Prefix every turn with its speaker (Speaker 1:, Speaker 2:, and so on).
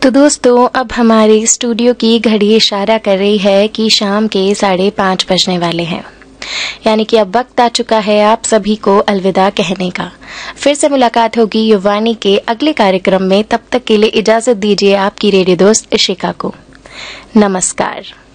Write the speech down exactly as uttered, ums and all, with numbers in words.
Speaker 1: तो दोस्तों, अब हमारी स्टूडियो की घड़ी इशारा कर रही है कि शाम के साढ़े पाँच बजने वाले हैं, यानी कि अब वक्त आ चुका है आप सभी को अलविदा कहने का। फिर से मुलाकात होगी युवानी के अगले कार्यक्रम में। तब तक के लिए इजाजत दीजिए आपकी रेडियो दोस्त इशिका को। नमस्कार।